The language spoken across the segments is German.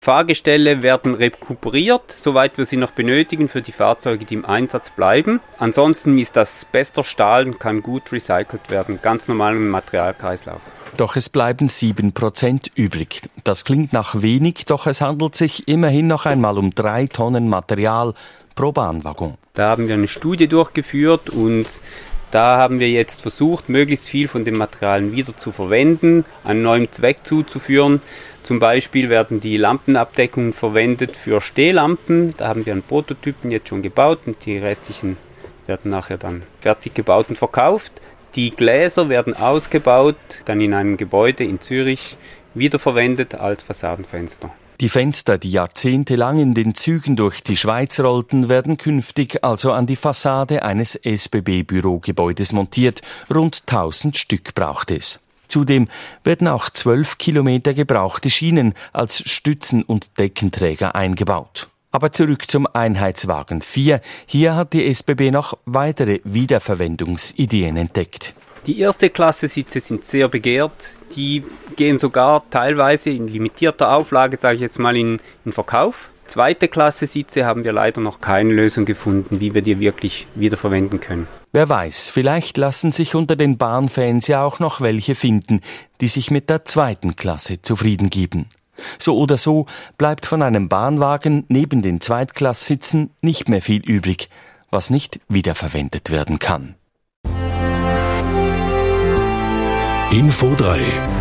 Fahrgestelle werden rekuperiert, soweit wir sie noch benötigen für die Fahrzeuge, die im Einsatz bleiben. Ansonsten ist das bester Stahl und kann gut recycelt werden, ganz normal im Materialkreislauf. Doch es bleiben 7% übrig. Das klingt nach wenig, doch es handelt sich immerhin noch einmal um 3 Tonnen Material pro Bahnwaggon. Da haben wir eine Studie durchgeführt und da haben wir jetzt versucht, möglichst viel von den Materialien wieder zu verwenden, einen neuen Zweck zuzuführen. Zum Beispiel werden die Lampenabdeckungen verwendet für Stehlampen. Da haben wir einen Prototypen jetzt schon gebaut und die restlichen werden nachher dann fertig gebaut und verkauft. Die Gläser werden ausgebaut, dann in einem Gebäude in Zürich wiederverwendet als Fassadenfenster. Die Fenster, die jahrzehntelang in den Zügen durch die Schweiz rollten, werden künftig also an die Fassade eines SBB-Bürogebäudes montiert. Rund 1000 Stück braucht es. Zudem werden auch 12 Kilometer gebrauchte Schienen als Stützen- und Deckenträger eingebaut. Aber zurück zum Einheitswagen 4. Hier hat die SBB noch weitere Wiederverwendungsideen entdeckt. Die erste Klasse Sitze sind sehr begehrt. Die gehen sogar teilweise in limitierter Auflage, sage ich jetzt mal, in Verkauf. Zweite Klasse Sitze haben wir leider noch keine Lösung gefunden, wie wir die wirklich wiederverwenden können. Wer weiß, vielleicht lassen sich unter den Bahnfans ja auch noch welche finden, die sich mit der zweiten Klasse zufrieden geben. So oder so bleibt von einem Bahnwagen neben den Zweitklasssitzen nicht mehr viel übrig, was nicht wiederverwendet werden kann. Info 3.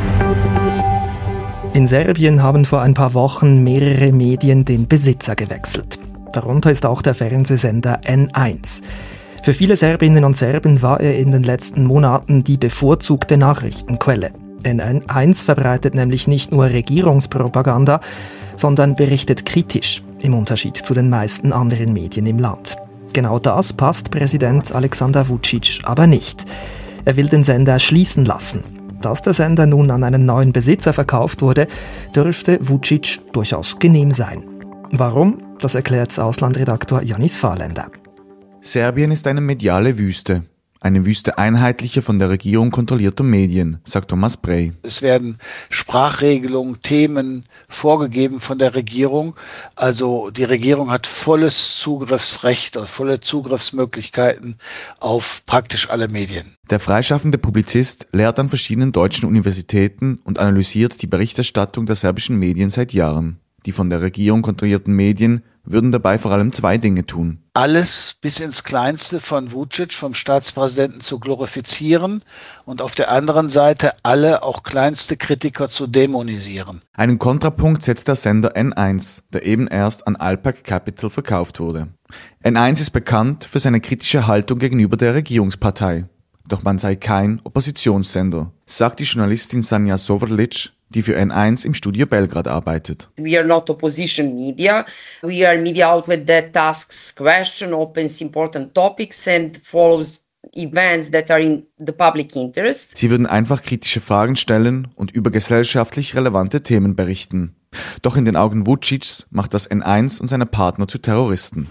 In Serbien haben vor ein paar Wochen mehrere Medien den Besitzer gewechselt. Darunter ist auch der Fernsehsender N1. Für viele Serbinnen und Serben war er in den letzten Monaten die bevorzugte Nachrichtenquelle. N1 verbreitet nämlich nicht nur Regierungspropaganda, sondern berichtet kritisch, im Unterschied zu den meisten anderen Medien im Land. Genau das passt Präsident Aleksandar Vučić aber nicht. Er will den Sender schließen lassen. Dass der Sender nun an einen neuen Besitzer verkauft wurde, dürfte Vučić durchaus genehm sein. Warum? Das erklärt Auslandredaktor Janis Fahrländer. Serbien ist eine mediale Wüste. Eine Wüste einheitlicher, von der Regierung kontrollierter Medien, sagt Thomas Brey. Es werden Sprachregelungen, Themen vorgegeben von der Regierung. Also die Regierung hat volles Zugriffsrecht und volle Zugriffsmöglichkeiten auf praktisch alle Medien. Der freischaffende Publizist lehrt an verschiedenen deutschen Universitäten und analysiert die Berichterstattung der serbischen Medien seit Jahren. Die von der Regierung kontrollierten Medien würden dabei vor allem 2 Dinge tun. Alles bis ins Kleinste von Vučić, vom Staatspräsidenten, zu glorifizieren und auf der anderen Seite alle, auch kleinste Kritiker, zu dämonisieren. Einen Kontrapunkt setzt der Sender N1, der eben erst an Alpac Capital verkauft wurde. N1 ist bekannt für seine kritische Haltung gegenüber der Regierungspartei. Doch man sei kein Oppositionssender, sagt die Journalistin Sanja Sovrlic, die für N1 im Studio Belgrad arbeitet. We are not opposition media. We are a media outlet that asks questions, opens important topics and follows events that are in the public interest. Sie würden einfach kritische Fragen stellen und über gesellschaftlich relevante Themen berichten. Doch in den Augen Vučićs macht das N1 und seine Partner zu Terroristen.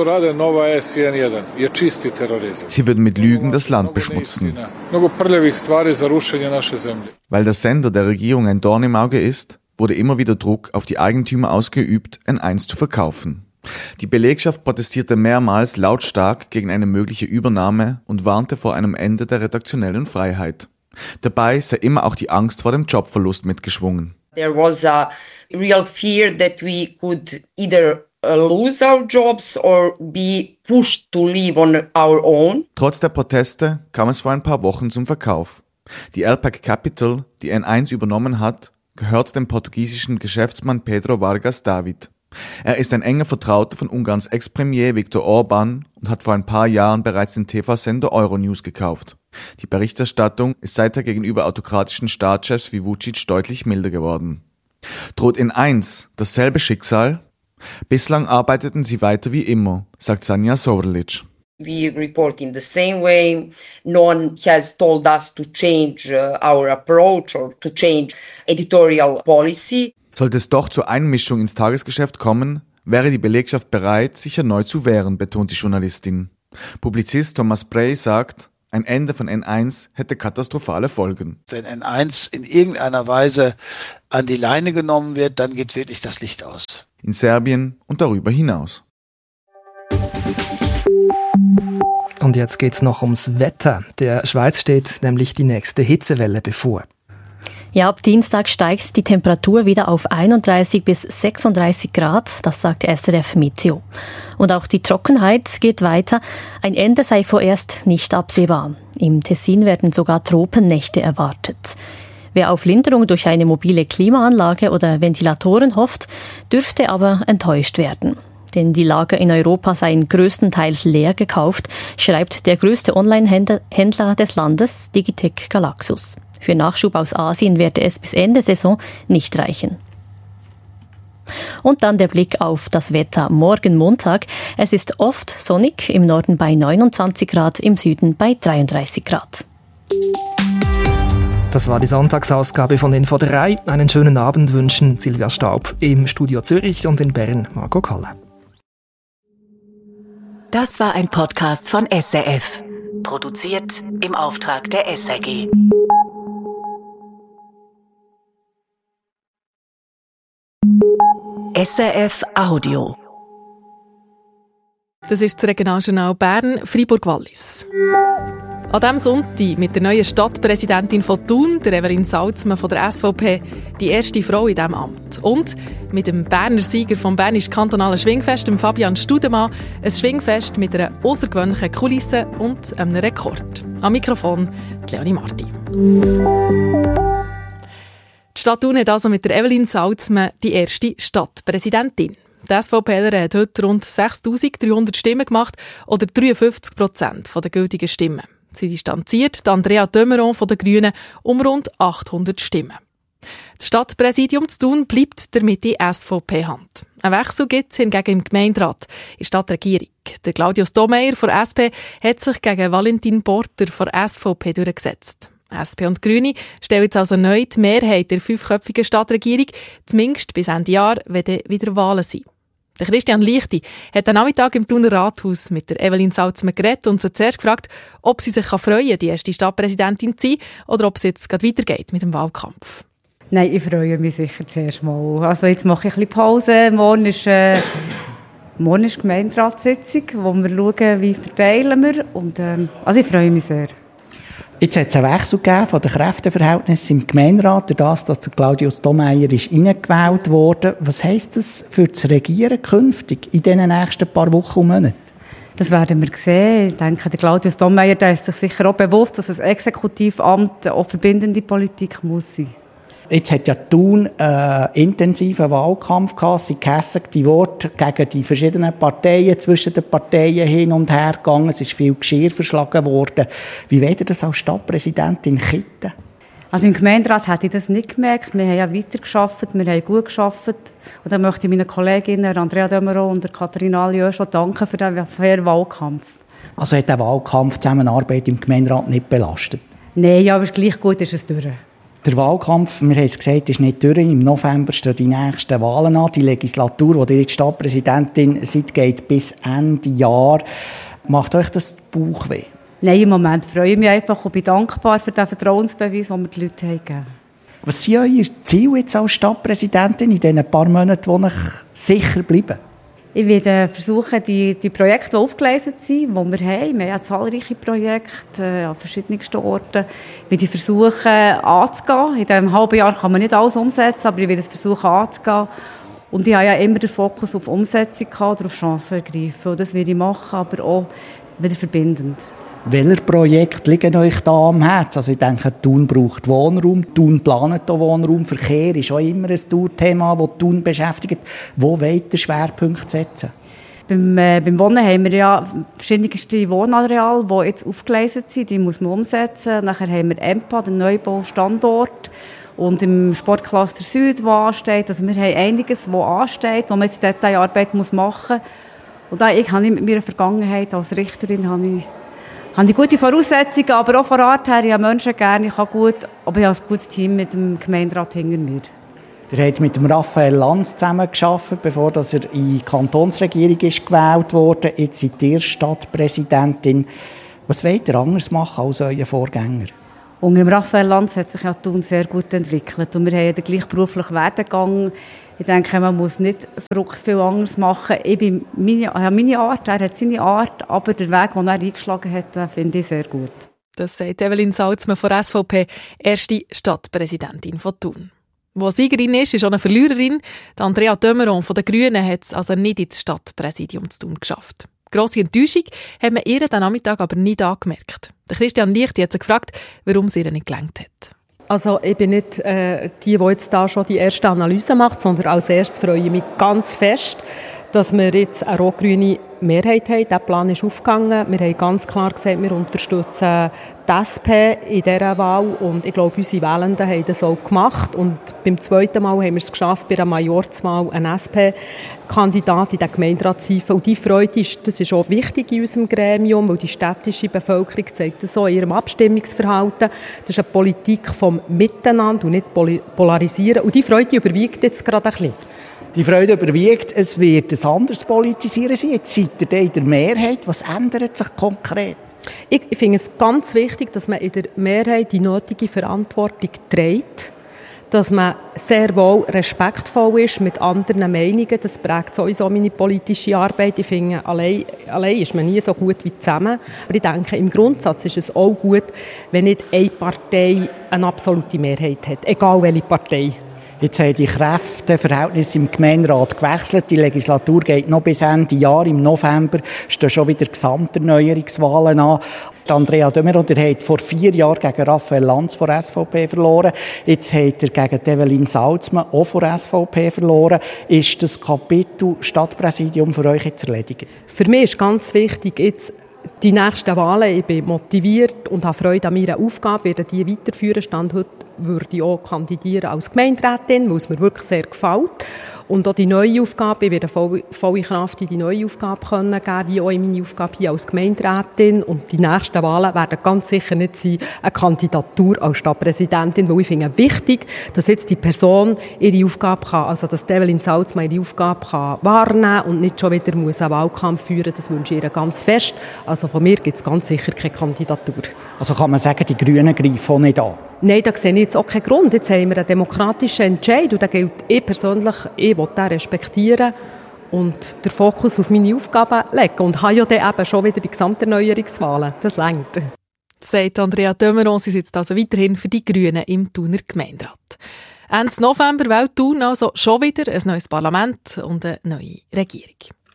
Sie würden mit Lügen das Land beschmutzen. Weil der Sender der Regierung ein Dorn im Auge ist, wurde immer wieder Druck auf die Eigentümer ausgeübt, N1 zu verkaufen. Die Belegschaft protestierte mehrmals lautstark gegen eine mögliche Übernahme und warnte vor einem Ende der redaktionellen Freiheit. Dabei sei immer auch die Angst vor dem Jobverlust mitgeschwungen. There was a real fear that we could either lose our jobs or be pushed to live on our own. Trotz der Proteste kam es vor ein paar Wochen zum Verkauf. Die Alpac Capital, die N1 übernommen hat, gehört dem portugiesischen Geschäftsmann Pedro Vargas David. Er ist ein enger Vertrauter von Ungarns Ex-Premier Viktor Orbán und hat vor ein paar Jahren bereits den TV-Sender Euronews gekauft. Die Berichterstattung ist seither gegenüber autokratischen Staatschefs wie Vučić deutlich milder geworden. Droht N1 dasselbe Schicksal? Bislang arbeiteten sie weiter wie immer, sagt Sanja Sovrlic. We report in the same way. No one has told us to change our approach or to change editorial policy. Sollte es doch zur Einmischung ins Tagesgeschäft kommen, wäre die Belegschaft bereit, sich erneut zu wehren, betont die Journalistin. Publizist Thomas Brey sagt, Ein Ende von N1 hätte katastrophale Folgen. Wenn N1 in irgendeiner Weise an die Leine genommen wird, dann geht wirklich das Licht aus. In Serbien und darüber hinaus. Und jetzt geht's noch ums Wetter. Der Schweiz steht nämlich die nächste Hitzewelle bevor. Ja, ab Dienstag steigt die Temperatur wieder auf 31 bis 36 Grad, das sagt SRF Meteo. Und auch die Trockenheit geht weiter. Ein Ende sei vorerst nicht absehbar. Im Tessin werden sogar Tropennächte erwartet. Wer auf Linderung durch eine mobile Klimaanlage oder Ventilatoren hofft, dürfte aber enttäuscht werden. Denn die Lager in Europa seien größtenteils leer gekauft, schreibt der größte Online-Händler des Landes, Digitec Galaxus. Für Nachschub aus Asien werde es bis Ende Saison nicht reichen. Und dann der Blick auf das Wetter morgen Montag. Es ist oft sonnig, im Norden bei 29 Grad, im Süden bei 33 Grad. Das war die Sonntagsausgabe von Info 3. Einen schönen Abend wünschen Silvia Staub im Studio Zürich und in Bern Marco Kalle. Das war ein Podcast von SRF. Produziert im Auftrag der SRG. SRF Audio. Das ist das Regionaljournal Bern, Freiburg-Wallis. An diesem Sonntag mit der neuen Stadtpräsidentin von Thun, der Evelyn Salzmann von der SVP, die erste Frau in diesem Amt. Und mit dem Berner Sieger vom Bernischen Kantonalen Schwingfest, dem Fabian Studemann, ein Schwingfest mit einer außergewöhnlichen Kulisse und einem Rekord. Am Mikrofon Leonie Marti. Die Stadt Thun hat also mit der Evelyn Salzmann die erste Stadtpräsidentin. Die SVPler hat heute rund 6'300 Stimmen gemacht oder 53% der gültigen Stimmen. Sie distanziert Andrea de Meuron von den Grünen um rund 800 Stimmen. Das Stadtpräsidium zu Thun bleibt damit in SVP-Hand. Ein Wechsel gibt es hingegen im Gemeinderat, in der Stadtregierung. Der Claudius Domeyer von SP hat sich gegen Valentin Porter von SVP durchgesetzt. SP und Grüne stellen jetzt also neu die Mehrheit der 5-köpfigen Stadtregierung, zumindest bis Ende Jahr, wenn dann wieder Wahlen sind. Der Christian Lichti hat am Nachmittag im Thuner Rathaus mit der Evelyn Salzmann geredet und sie zuerst gefragt, ob sie sich freuen kann, die erste Stadtpräsidentin zu sein, oder ob es jetzt gerade weitergeht mit dem Wahlkampf. Nein, ich freue mich sicher zuerst mal. Also jetzt mache ich ein bisschen Pause. Morgen ist Gemeinderatssitzung, wo wir schauen, wie verteilen wir. Und, also ich freue mich sehr. Jetzt hat es einen Wechsel gegeben von den Kräfteverhältnissen im Gemeinderat, durch das, dass der Claudius Domeyer hineingewählt wurde. Was heisst das für das Regieren künftig in den nächsten paar Wochen und Monaten? Das werden wir sehen. Ich denke, der Claudius Domeyer, der ist sich sicher auch bewusst, dass das Exekutivamt auch verbindende Politik muss sein. Jetzt hat ja Thun einen intensiven Wahlkampf gehabt, sind gehässige Worte gegen die verschiedenen Parteien, zwischen den Parteien hin und her gegangen. Es ist viel Geschirr verschlagen worden. Wie wollt ihr das als Stadtpräsidentin kitten? Also im Gemeinderat hätte ich das nicht gemerkt. Wir haben ja weitergearbeitet, wir haben gut gearbeitet. Und dann möchte ich meinen Kolleginnen Andrea de Meuron und Katharina Alieu schon danken für den fairen Wahlkampf. Also hat der Wahlkampf Zusammenarbeit im Gemeinderat nicht belastet? Nein, aber gleich gut ist es durch. Der Wahlkampf, wir haben es gesagt, ist nicht durch. Im November stehen die nächsten Wahlen an. Die Legislatur, die ihr jetzt Stadtpräsidentin seid, geht bis Ende Jahr. Macht euch das Bauchweh? Nein, im Moment freue ich mich einfach und bin dankbar für den Vertrauensbeweis, den mir die Leute haben gegeben. Was sind eure Ziele jetzt als Stadtpräsidentin in diesen paar Monaten, die euch sicher bleiben? Ich werde versuchen, die Projekte, die aufgeleistet sind, die wir haben. Wir haben zahlreiche Projekte an verschiedensten Orten. Ich werde versuchen, anzugehen. In diesem halben Jahr kann man nicht alles umsetzen, aber ich werde versuchen, anzugehen. Und ich habe ja immer den Fokus auf Umsetzung gehabt oder auf Chancen ergreifen. Und das werde ich machen, aber auch wieder verbindend. Welche Projekte liegen euch da am Herzen? Also ich denke, Thun braucht Wohnraum, Thun plant auch Wohnraum, Verkehr ist auch immer ein Thema, das Thun beschäftigt. Wo wollt ihr Schwerpunkte setzen? Beim Wohnen haben wir ja verschiedenste Wohnareale, die jetzt aufgeleistet sind, die muss man umsetzen. Nachher haben wir EMPA, den Neubaustandort, und im Sportcluster Süd, der ansteht. Also wir haben einiges, das ansteht, wo man jetzt Detailarbeit machen muss. Und da ich mit meiner Vergangenheit als Richterin habe ich gute Voraussetzungen, aber auch von Art her, ich habe Menschen gerne, ich habe gut, aber ich habe ein gutes Team mit dem Gemeinderat hinter mir. Ihr habt mit dem Raphael Lanz zusammengearbeitet, bevor er in die Kantonsregierung ist gewählt wurde. Jetzt seid ihr Stadtpräsidentin. Was wollt ihr anders machen als euer Vorgänger? Unter dem Raphael Lanz hat sich ja Thun sehr gut entwickelt. Und wir haben ja den gleichen beruflichen Werdegang. Ich denke, man muss nicht verrückt viel anders machen. Ich habe meine Art, er hat seine Art, aber der Weg, den er eingeschlagen hat, finde ich sehr gut. Das sagt Evelyn Salzmann von SVP, erste Stadtpräsidentin von Thun. Wo Siegerin ist auch eine Verliererin. Die Andrea Dömeron von den Grünen hat es also nicht ins Stadtpräsidium zu Thun geschafft. Grosse Enttäuschung haben wir ihr den Nachmittag aber nicht angemerkt. Der Christian Lichti hat sie gefragt, warum es ihr nicht gelangt hat. Also ich bin nicht die jetzt da schon die erste Analyse macht, sondern als erstes freue ich mich ganz fest, dass wir jetzt eine rot-grüne Mehrheit haben. Der Plan ist aufgegangen. Wir haben ganz klar gesagt, wir unterstützen die SP in dieser Wahl. Und ich glaube, unsere Wählenden haben das auch gemacht. Und beim zweiten Mal haben wir es geschafft, bei der Majorzwahl einen SP-Kandidat in den Gemeinderat zu hieven. Und diese Freude das ist auch wichtig in unserem Gremium, weil die städtische Bevölkerung zeigt das so in ihrem Abstimmungsverhalten. Das ist eine Politik vom Miteinander und nicht Polarisieren. Und diese Freude überwiegt jetzt gerade ein bisschen. Die Freude überwiegt, es wird ein anderes Politisieren sein. Jetzt seid ihr in der Mehrheit. Was ändert sich konkret? Ich finde es ganz wichtig, dass man in der Mehrheit die nötige Verantwortung trägt, dass man sehr wohl respektvoll ist mit anderen Meinungen. Das prägt sowieso meine politische Arbeit. Ich finde, allein ist man nie so gut wie zusammen. Aber ich denke, im Grundsatz ist es auch gut, wenn nicht eine Partei eine absolute Mehrheit hat, egal welche Partei. Jetzt haben die Kräfteverhältnisse im Gemeinderat gewechselt. Die Legislatur geht noch bis Ende Jahr. Im November stehen schon wieder Gesamterneuerungswahlen an. Andrea Dömeron, ihr habt vor 4 Jahren gegen Raphael Lanz von SVP verloren. Jetzt habt ihr gegen Evelyn Salzmann auch von SVP verloren. Ist das Kapitel Stadtpräsidium für euch jetzt erledigt? Für mich ist ganz wichtig, jetzt die nächsten Wahlen. Ich bin motiviert und habe Freude an meiner Aufgabe, werde die weiterführen. Stand heute würde ich auch kandidieren als Gemeinderätin, weil es mir wirklich sehr gefällt. Und auch die neue Aufgabe, ich werde volle Kraft in die neue Aufgabe geben, wie auch in meine Aufgabe hier als Gemeinderätin. Und die nächsten Wahlen werden ganz sicher nicht sein, eine Kandidatur als Stadtpräsidentin, weil ich finde wichtig, dass jetzt die Person ihre Aufgabe kann, also dass Evelyn Salzmann ihre Aufgabe kann wahrnehmen und nicht schon wieder muss einen Wahlkampf führen. Das wünsche ich ihr ganz fest. Also von mir gibt es ganz sicher keine Kandidatur. Also kann man sagen, die Grünen greifen auch nicht an? Nein, da sehe ich jetzt auch keinen Grund. Jetzt haben wir einen demokratischen Entscheid und da gilt ich persönlich, ich will den respektieren und den Fokus auf meine Aufgaben legen. Und habe ja dann eben schon wieder die Gesamterneuerungswahlen. Das reicht. Sagt Andrea Dömeron, sie sitzt also weiterhin für die Grünen im Thuner Gemeinderat. Ende November wählt Thun also schon wieder ein neues Parlament und eine neue Regierung.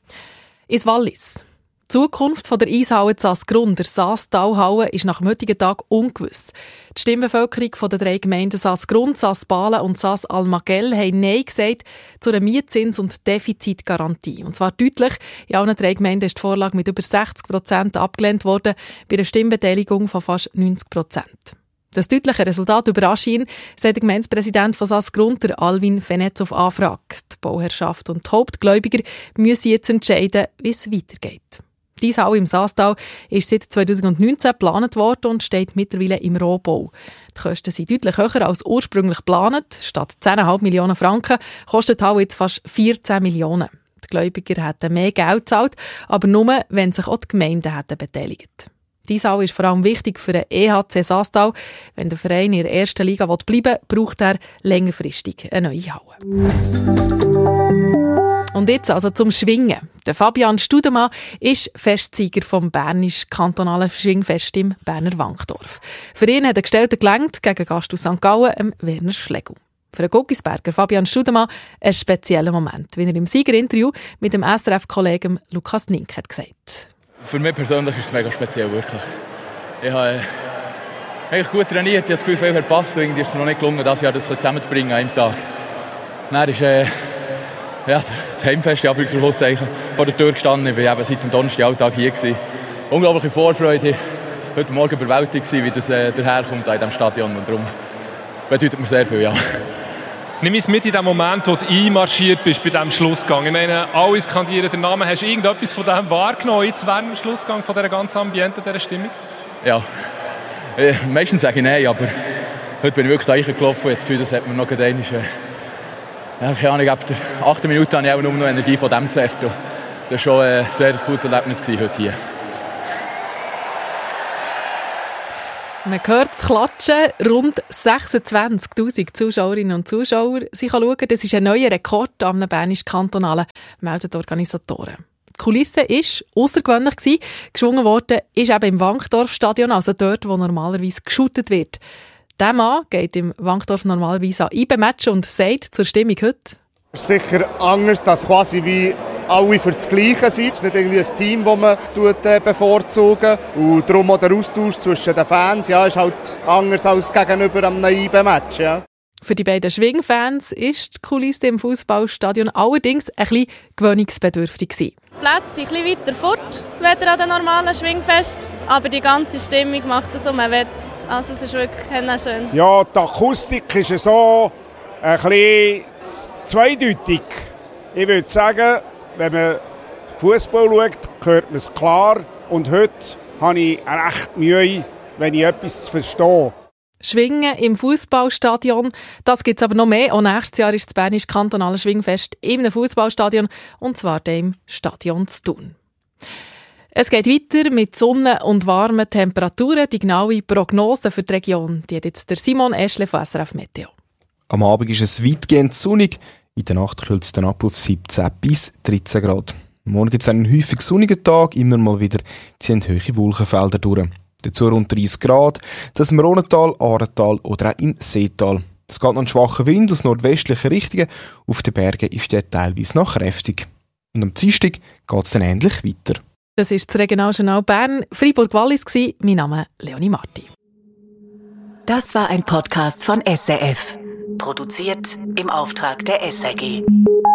Ins Wallis. Die Zukunft der Eishalle Saas-Grund, der Saas-Talhalle, ist nach dem heutigen Tag ungewiss. Die Stimmbevölkerung der 3 Gemeinden Saas-Grund, Saas-Balen und Saas-Almagell haben Nein gesagt zu einer Mietzins- und Defizitgarantie. Und zwar deutlich. In allen 3 Gemeinden ist die Vorlage mit über 60% abgelehnt worden, bei einer Stimmbeteiligung von fast 90%. Das deutliche Resultat überrascht ihn, sagt der Gemeindepräsident von Saas-Grund, der Alvin Fenetz, auf Anfrage. Die Bauherrschaft und die Hauptgläubiger müssen jetzt entscheiden, wie es weitergeht. Die Eishalle im Saastal ist seit 2019 geplant worden und steht mittlerweile im Rohbau. Die Kosten sind deutlich höher als ursprünglich geplant. Statt 10,5 Millionen Franken kostet die Halle jetzt fast 14 Millionen. Die Gläubiger hätten mehr Geld gezahlt, aber nur, wenn sich auch die Gemeinden hätten beteiligt. Die Eishalle ist vor allem wichtig für den EHC Saastal. Wenn der Verein in der ersten Liga bleiben will, braucht er längerfristig eine neue Halle. Und jetzt also zum Schwingen. Der Fabian Studemann ist Festsieger vom Bernisch-Kantonalen Schwingfest im Berner Wankdorf. Für ihn hat er gestellt gelangt gegen Gast aus St. Gallen, Werner Schlegel. Für den Guggisberger Fabian Studemann ein spezieller Moment, wie er im Siegerinterview mit dem SRF-Kollegen Lukas Nink hat gesagt. Für mich persönlich ist es mega speziell, wirklich. Ich habe eigentlich gut trainiert, ich habe das Gefühl, viel verpasst. Irgendwie ist es mir noch nicht gelungen, das Jahr das zusammenzubringen an einem Tag. Dann ist das Heimfest, vor der Tür gestanden. Ich war eben seit dem Donnerstagalltag hier. Unglaubliche Vorfreude. Heute Morgen überwältigt, wie das daherkommt in diesem Stadion. Und darum bedeutet mir sehr viel, ja. Nimm uns mit in dem Moment, wo du einmarschiert bist bei diesem Schlussgang. Ich meine, alle skandieren den Namen. Hast du irgendetwas von dem wahrgenommen, jetzt während dem Schlussgang, von dieser ganzen Ambiente, dieser Stimmung? Ja, meistens sage ich nein, aber heute bin ich wirklich da reingelaufen. Jetzt fühle ich, das hat mir noch einmal... keine Ahnung, ab der 8. Minute hatte ich auch nur noch Energie von diesem Zert. Das war schon ein sehr gutes Erlebnis heute hier. Man hört das Klatschen. Rund 26'000 Zuschauerinnen und Zuschauer schauen. Das ist ein neuer Rekord am Bernischen Kantonalen, melden die Organisatoren. Die Kulisse war aussergewöhnlich. Geschwungen worden ist eben im Wankdorf-Stadion, also dort, wo normalerweise geshootet wird. Der Mann geht im Wankdorf normalerweise an IB-Match und sagt zur Stimmung heute: Es ist sicher anders, dass quasi wie alle für das Gleiche sind. Es ist nicht irgendwie ein Team, das man bevorzugt. Und darum auch der Austausch zwischen den Fans ist halt anders als gegenüber einem IB-Match. Ja. Für die beiden Schwing-Fans ist die Kulisse im Fußballstadion allerdings ein bisschen gewöhnungsbedürftig gewesen. Die Plätze sind ein bisschen weiter fort, weder an den normalen Schwingfest, aber die ganze Stimmung macht es, was man will. Also es ist wirklich schön. Ja, die Akustik ist so ein bisschen zweideutig. Ich würde sagen, wenn man Fußball schaut, hört man es klar. Und heute habe ich recht Mühe, wenn ich etwas verstehe. Schwingen im Fußballstadion, das gibt es aber noch mehr. Auch nächstes Jahr ist das Bernische Kantonale Schwingfest im Fußballstadion, und zwar im Stadion zu Thun. Es geht weiter mit Sonne und warmen Temperaturen. Die genaue Prognose für die Region, die hat jetzt der Simon Eschle von SRF Meteo. Am Abend ist es weitgehend sonnig. In der Nacht kühlt es dann ab auf 17 bis 13 Grad. Morgen gibt es einen häufig sonnigen Tag. Immer mal wieder ziehen hohe Wolkenfelder durch. Dazu rund 30 Grad, das im Rhonental, Aaretal oder auch im Seetal. Es geht noch ein schwacher Wind aus nordwestlichen Richtungen. Auf den Bergen ist der teilweise noch kräftig. Und am Dienstag geht es dann ähnlich weiter. Das war das Regionaljournal Bern, Freiburg-Wallis. Mein Name ist Leonie Marti. Das war ein Podcast von SRF. Produziert im Auftrag der SRG.